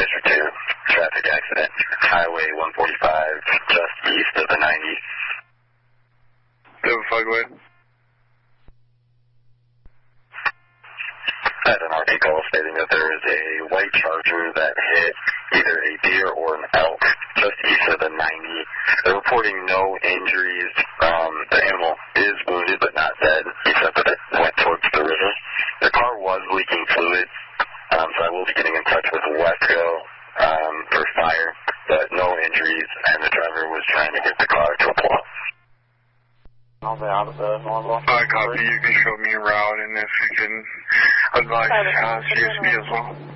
District 2, traffic accident, Highway 145, just east of the 90. Fugwood. I had an RP call stating that there is a white Charger that hit either a deer or an elk just east of the 90. They're reporting no injuries. The animal is wounded but not dead. He said that it went towards the river. The car was leaking fluid, so I will be getting in touch with Wesco for fire, but no injuries, and the driver was trying to get the car to a plow. I'll be out of the normal. I copy. You can show me a route, and if you can advise CSB as well.